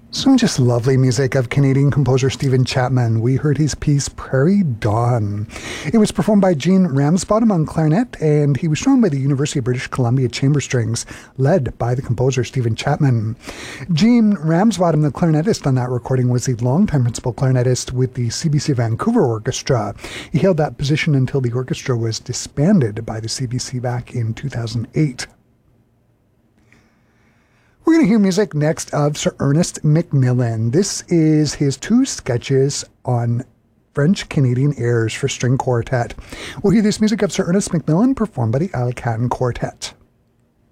Some just lovely music of Canadian composer Stephen Chapman. We heard his piece Prairie Dawn. It was performed by Gene Ramsbottom on clarinet, and he was joined by the University of British Columbia Chamber Strings, led by the composer Stephen Chapman. Gene Ramsbottom, the clarinetist on that recording, was the longtime principal clarinetist with the CBC Vancouver Orchestra. He held that position until the orchestra was disbanded by the CBC back in 2008. We're going to hear music next of Sir Ernest Macmillan. This is his two sketches on French-Canadian airs for string quartet. We'll hear this music of Sir Ernest Macmillan performed by the Alicante Quartet.